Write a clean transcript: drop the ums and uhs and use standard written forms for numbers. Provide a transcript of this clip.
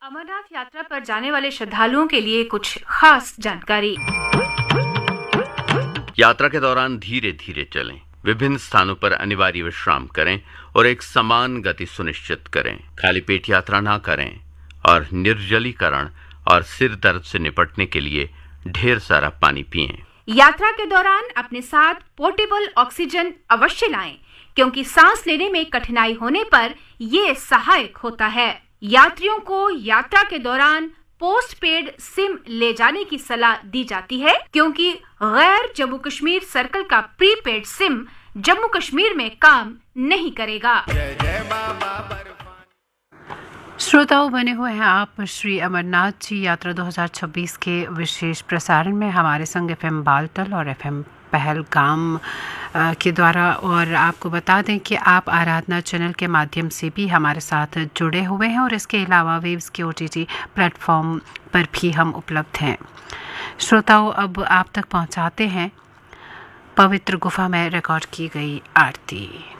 अमरनाथ यात्रा पर जाने वाले श्रद्धालुओं के लिए कुछ खास जानकारी। यात्रा के दौरान धीरे धीरे चलें, विभिन्न स्थानों पर अनिवार्य विश्राम करें और एक समान गति सुनिश्चित करें। खाली पेट यात्रा ना करें और निर्जलीकरण और सिर दर्द से निपटने के लिए ढेर सारा पानी पिएं। यात्रा के दौरान अपने साथ पोर्टेबल ऑक्सीजन अवश्य लाएं, क्योंकि सांस लेने में कठिनाई होने पर ये सहायक होता है। यात्रियों को यात्रा के दौरान पोस्ट पेड सिम ले जाने की सलाह दी जाती है, क्योंकि गैर जम्मू कश्मीर सर्कल का प्रीपेड सिम जम्मू कश्मीर में काम नहीं करेगा। श्रोताओं, बने हुए हैं आप श्री अमरनाथ जी यात्रा 2026 के विशेष प्रसारण में हमारे संग FM बालतल और FM पहलगाम के द्वारा। और आपको बता दें कि आप आराधना चैनल के माध्यम से भी हमारे साथ जुड़े हुए हैं और इसके अलावा वेव्स के OTT प्लेटफॉर्म पर भी हम उपलब्ध हैं। श्रोताओं, अब आप तक पहुंचाते हैं पवित्र गुफा में रिकॉर्ड की गई आरती।